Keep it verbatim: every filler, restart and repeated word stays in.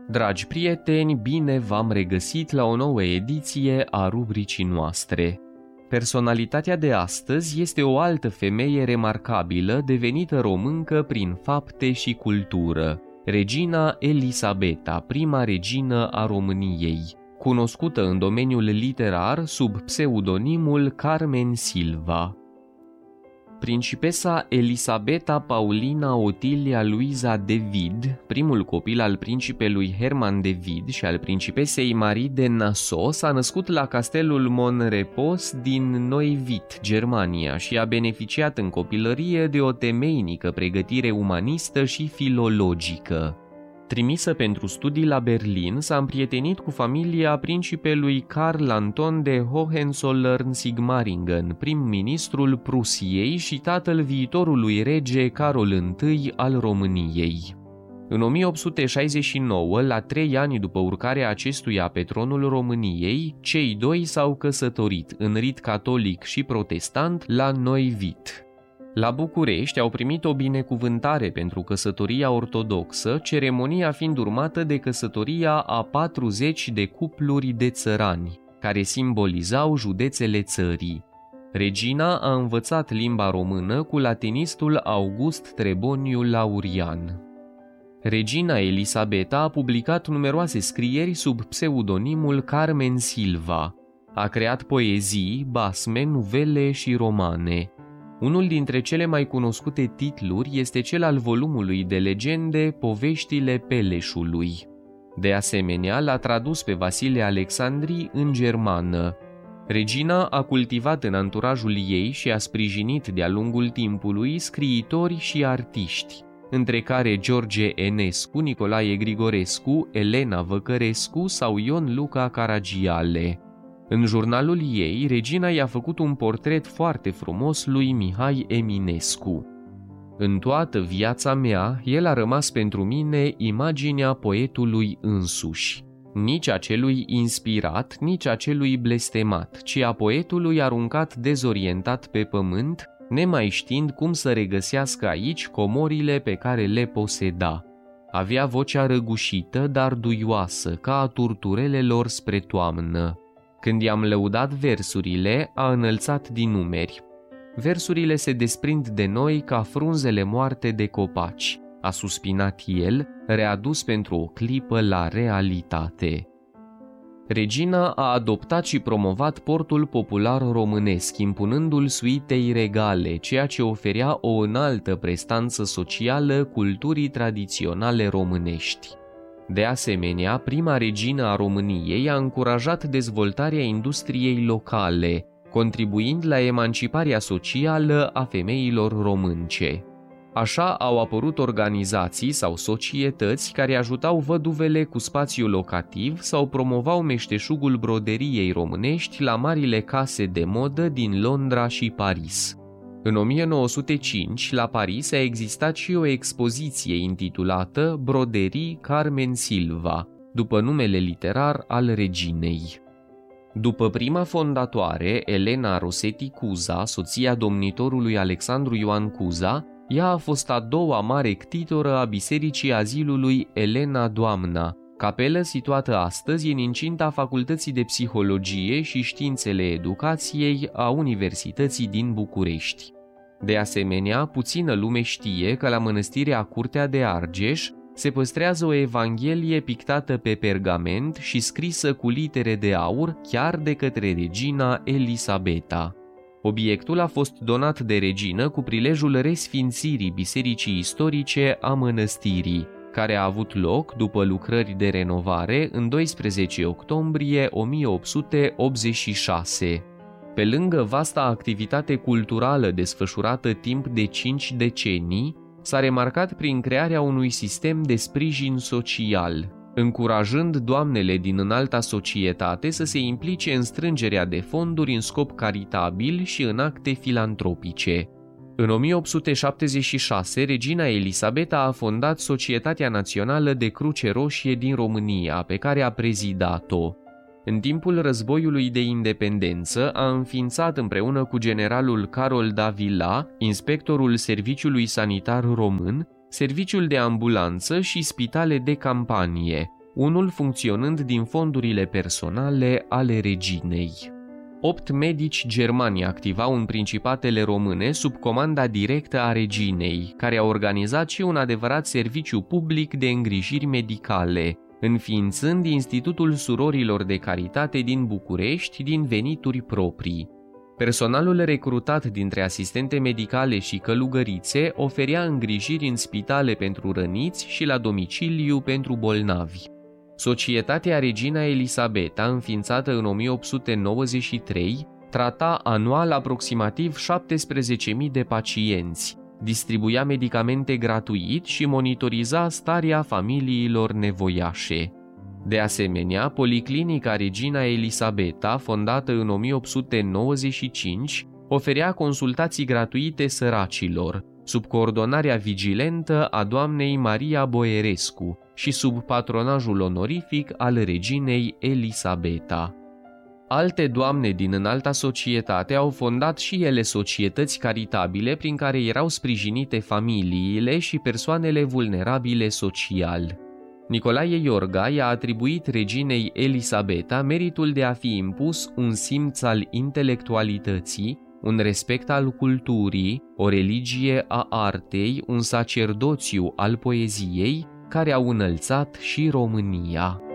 Dragi prieteni, bine v-am regăsit la o nouă ediție a rubricii noastre. Personalitatea de astăzi este o altă femeie remarcabilă devenită româncă prin fapte și cultură, regina Elisabeta, prima regină a României, cunoscută în domeniul literar sub pseudonimul Carmen Silva. Principesa Elisabeta Paulina Otilia Luiza de Vid, primul copil al principelui Herman de Vid și al principesei Marie de Nassau, s-a născut la castelul Monrepos din Neuwied, Germania, și a beneficiat în copilărie de o temeinică pregătire umanistă și filologică. Trimisă pentru studii la Berlin, s-a împrietenit cu familia principelui Carl Anton de Hohenzollern-Sigmaringen, prim-ministrul Prusiei și tatăl viitorului rege Carol I al României. În o mie opt sute șaizeci și nouă, la trei ani după urcarea acestuia pe tronul României, cei doi s-au căsătorit în rit catolic și protestant la Neuwied. La București au primit o binecuvântare pentru căsătoria ortodoxă, ceremonia fiind urmată de căsătoria a patruzeci de cupluri de țărani, care simbolizau județele țării. Regina a învățat limba română cu latinistul August Treboniu Laurian. Regina Elisabeta a publicat numeroase scrieri sub pseudonimul Carmen Silva. A creat poezii, basme, nuvele și romane. Unul dintre cele mai cunoscute titluri este cel al volumului de legende Poveștile Peleșului. De asemenea, l-a tradus pe Vasile Alexandri în germană. Regina a cultivat în anturajul ei și a sprijinit de-a lungul timpului scriitori și artiști, între care George Enescu, Nicolae Grigorescu, Elena Văcărescu sau Ion Luca Caragiale. În jurnalul ei, regina i-a făcut un portret foarte frumos lui Mihai Eminescu. În toată viața mea, el a rămas pentru mine imaginea poetului însuși, nici a celui inspirat, nici a celui blestemat, ci a poetului aruncat dezorientat pe pământ, nemai știind cum să regăsească aici comorile pe care le poseda. Avea vocea răgușită, dar duioasă, ca a turturelelor spre toamnă. Când i-am lăudat versurile, a înălțat din numeri. Versurile se desprind de noi ca frunzele moarte de copaci, a suspinat el, readus pentru o clipă la realitate. Regina a adoptat și promovat portul popular românesc, impunându-l suitei regale, ceea ce oferea o înaltă prestanță socială culturii tradiționale românești. De asemenea, prima regină a României a încurajat dezvoltarea industriei locale, contribuind la emanciparea socială a femeilor românce. Așa au apărut organizații sau societăți care ajutau văduvele cu spațiu locativ sau promovau meșteșugul broderiei românești la marile case de modă din Londra și Paris. În o mie nouă sute cinci, la Paris, a existat și o expoziție intitulată Broderii Carmen Silva, după numele literar al reginei. După prima fondatoare, Elena Rosetti Cuza, soția domnitorului Alexandru Ioan Cuza, ea a fost a doua mare ctitoră a Bisericii Azilului Elena Doamna, capelă situată astăzi în incinta Facultății de Psihologie și Științele Educației a Universității din București. De asemenea, puțină lume știe că la mănăstirea Curtea de Argeș se păstrează o evanghelie pictată pe pergament și scrisă cu litere de aur chiar de către regina Elisabeta. Obiectul a fost donat de regină cu prilejul resfințirii bisericii istorice a mănăstirii, care a avut loc după lucrări de renovare în doisprezece octombrie o mie opt sute optzeci și șase. Pe lângă vasta activitate culturală desfășurată timp de cinci decenii, s-a remarcat prin crearea unui sistem de sprijin social, încurajând doamnele din înalta societate să se implice în strângerea de fonduri în scop caritabil și în acte filantropice. În o mie opt sute șaptezeci și șase, regina Elisabeta a fondat Societatea Națională de Cruce Roșie din România, pe care a prezidat-o. În timpul războiului de independență a înființat împreună cu generalul Carol Davila, inspectorul Serviciului Sanitar Român, serviciul de ambulanță și spitale de campanie, unul funcționând din fondurile personale ale reginei. Opt medici germani activau în principatele române sub comanda directă a reginei, care a organizat și un adevărat serviciu public de îngrijiri medicale, înființând Institutul Surorilor de Caritate din București din venituri proprii. Personalul recrutat dintre asistente medicale și călugărițe oferea îngrijiri în spitale pentru răniți și la domiciliu pentru bolnavi. Societatea Regina Elisabeta, înființată în o mie opt sute nouăzeci și trei, trata anual aproximativ șaptesprezece mii de pacienți, distribuia medicamente gratuit și monitoriza starea familiilor nevoiașe. De asemenea, Policlinica Regina Elisabeta, fondată în o mie opt sute nouăzeci și cinci, oferea consultații gratuite săracilor, sub coordonarea vigilentă a doamnei Maria Boierescu și sub patronajul onorific al reginei Elisabeta. Alte doamne din înalta societate au fondat și ele societăți caritabile prin care erau sprijinite familiile și persoanele vulnerabile social. Nicolae Iorga i-a atribuit reginei Elisabeta meritul de a fi impus un simț al intelectualității, un respect al culturii, o religie a artei, un sacerdoțiu al poeziei, care au înălțat și România.